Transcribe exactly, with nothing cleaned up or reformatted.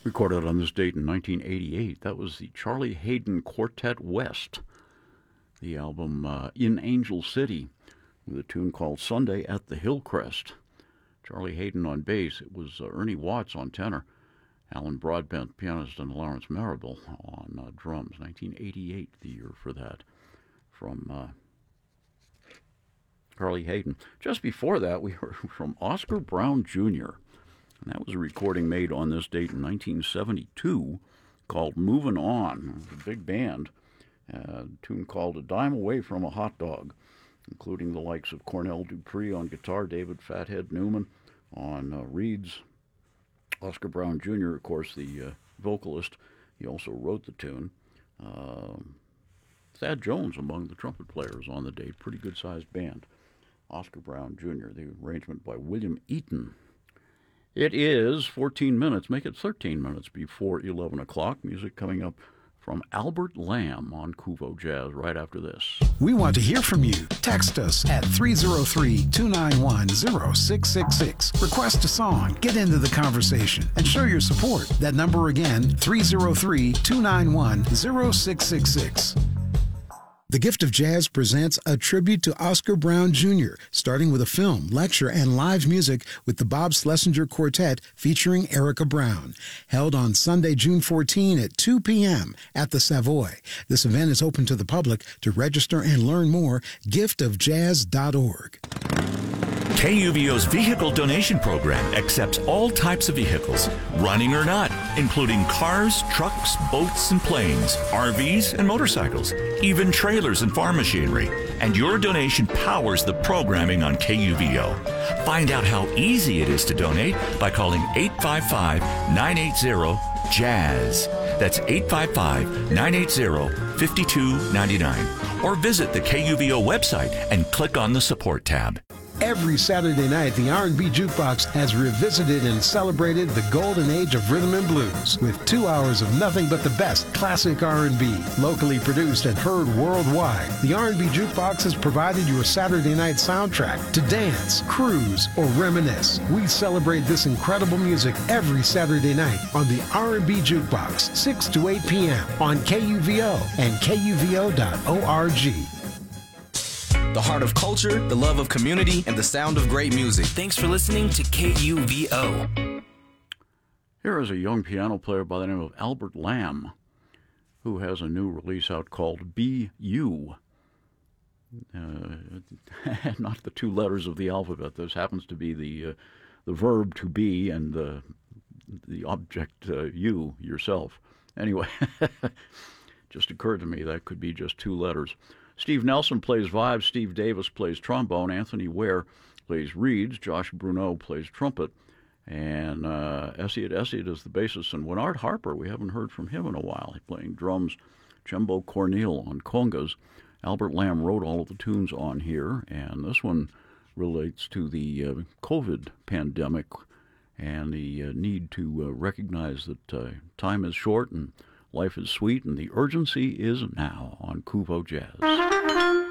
Recorded on this date in nineteen eighty-eight. That was the Charlie Hayden Quartet West. The album uh, In Angel City, with a tune called Sunday at the Hillcrest. Charlie Hayden on bass. It was uh, Ernie Watts on tenor, Alan Broadbent, pianist, and Lawrence Marable on uh, drums. nineteen eighty-eight, the year for that, from uh, Charlie Hayden. Just before that, we heard from Oscar Brown Junior, and that was a recording made on this date in nineteen seventy-two called Movin' On. It was a big band. A tune called A Dime Away from a Hot Dog, including the likes of Cornell Dupree on guitar, David Fathead Newman on uh, reeds, Oscar Brown Junior, of course, the uh, vocalist. He also wrote the tune. Uh, Thad Jones among the trumpet players on the date. Pretty good-sized band. Oscar Brown Junior, the arrangement by William Eaton. It is fourteen minutes, make it thirteen minutes before eleven o'clock. Music coming up from Albert Lamb on Kuvo Jazz right after this. We want to hear from you. Text us at three oh three, two nine one, oh six six six. Request a song, get into the conversation, and show your support. That number again, three oh three, two nine one, oh six six six. The Gift of Jazz presents a tribute to Oscar Brown Junior, starting with a film, lecture, and live music with the Bob Schlesinger Quartet featuring Erica Brown. Held on Sunday, June fourteenth at two p.m. at the Savoy. This event is open to the public. To register and learn more, gift of jazz dot org. K U V O's vehicle donation program accepts all types of vehicles, running or not, including cars, trucks, boats, and planes, R Vs, and motorcycles, even trailers and farm machinery. And your donation powers the programming on K U V O. Find out how easy it is to donate by calling eight five five, nine eight zero, jazz. That's eight five five, nine eight zero, five two nine nine. Or visit the K U V O website and click on the support tab. Every Saturday night, the R and B Jukebox has revisited and celebrated the golden age of rhythm and blues with two hours of nothing but the best classic R and B, locally produced and heard worldwide. The R and B Jukebox has provided your Saturday night soundtrack to dance, cruise, or reminisce. We celebrate this incredible music every Saturday night on the R and B Jukebox, six to eight p.m. on K U V O and K U V O dot org. The heart of culture, the love of community, and the sound of great music. Thanks for listening to K U V O. Here is a young piano player by the name of Albert Lamb, who has a new release out called Be You. Uh, not the two letters of the alphabet. This happens to be the uh, the verb to be and the the object uh, you yourself. Anyway, just occurred to me that could be just two letters. Steve Nelson plays vibes, Steve Davis plays trombone, Anthony Ware plays reeds, Josh Bruneau plays trumpet, and uh, Essiet Essiet is the bassist, and Winard Harper, we haven't heard from him in a while. He's playing drums, Jumbo Cornel on congas. Albert Lamb wrote all of the tunes on here, and this one relates to the uh, COVID pandemic and the uh, need to uh, recognize that uh, time is short and life is sweet, and the urgency is now on Kuvo Jazz.